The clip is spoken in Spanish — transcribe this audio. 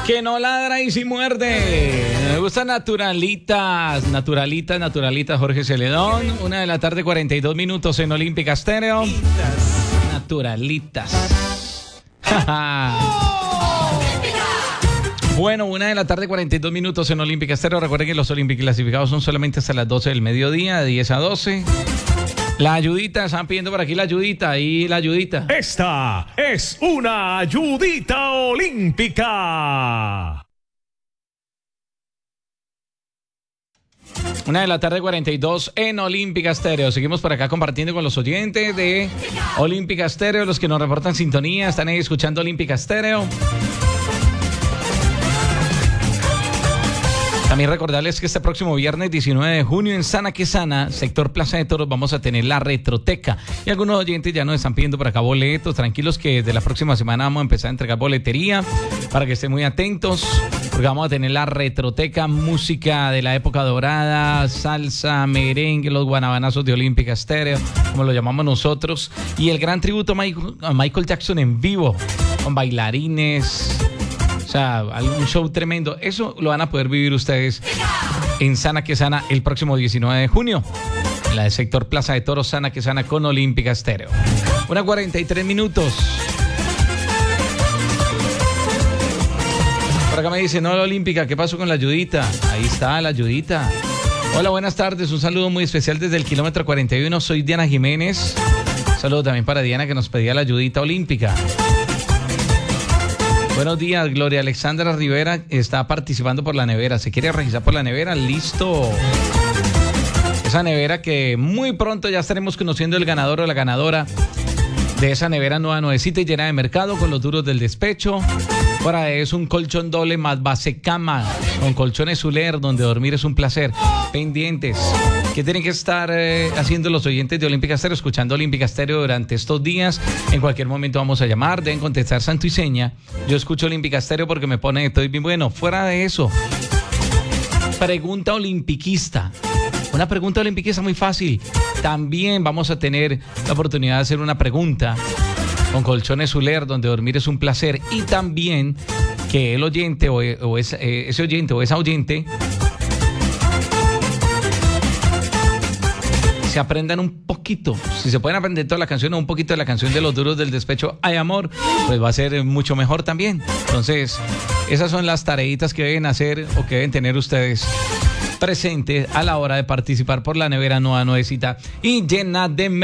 Que no ladra y sí muerde. Me gustan naturalitas, Jorge Celedón. 1:42 p.m. en Olímpica Estéreo. Naturalitas. Bueno, 1:42 p.m. en Olímpica Estéreo. Recuerden que los Olímpicos clasificados son solamente hasta las 12 del mediodía, de 10 a 12. La ayudita, están pidiendo por aquí la ayudita, ahí la ayudita. Esta es una ayudita olímpica. 1:42 p.m. en Olímpica Estéreo. Seguimos por acá compartiendo con los oyentes de Olímpica Estéreo, los que nos reportan sintonía, están ahí escuchando Olímpica Estéreo. También recordarles que este próximo viernes 19 de junio en Sana que Sana, sector Plaza de Toros, vamos a tener la Retroteca. Y algunos oyentes ya nos están pidiendo por acá boletos. Tranquilos que desde la próxima semana vamos a empezar a entregar boletería para que estén muy atentos, porque vamos a tener la Retroteca, música de la época dorada, salsa, merengue, los guanabanazos de Olímpica Estéreo, como lo llamamos nosotros, y el gran tributo a Michael Jackson en vivo, con bailarines. O sea, un show tremendo. Eso lo van a poder vivir ustedes en Sana que Sana el próximo 19 de junio. En la del sector Plaza de Toros, Sana que Sana con Olímpica Estéreo. 1:43 p.m. Por acá me dice, no, la Olímpica, ¿qué pasó con la ayudita? Ahí está la ayudita. Hola, buenas tardes. Un saludo muy especial desde el kilómetro 41. Soy Diana Jiménez. Un saludo también para Diana, que nos pedía la ayudita olímpica. Buenos días, Gloria Alexandra Rivera está participando por la nevera. ¿Se quiere registrar por la nevera? Listo. Esa nevera que muy pronto ya estaremos conociendo el ganador o la ganadora de esa nevera nuevecita y llena de mercado con los duros del despecho. Fuera de eso, un colchón doble más base cama con colchones Zuler, donde dormir es un placer. Pendientes. ¿Qué tienen que estar haciendo los oyentes de Olímpica Estéreo? Escuchando Olímpica Estéreo durante estos días. En cualquier momento vamos a llamar. Deben contestar santo y seña. Yo escucho Olímpica Estéreo porque me pone estoy bien bueno. Fuera de eso, pregunta olimpiquista. Una pregunta olimpiquista muy fácil. También vamos a tener la oportunidad de hacer una pregunta con colchones Zuler, donde dormir es un placer. Y también que el oyente ese oyente o esa oyente se aprendan un poquito. Si se pueden aprender toda la canción o un poquito de la canción de los duros del despecho, Ay Amor, pues va a ser mucho mejor también. Entonces, esas son las tareitas que deben hacer o que deben tener ustedes presentes a la hora de participar por la nevera nuevecita y llena de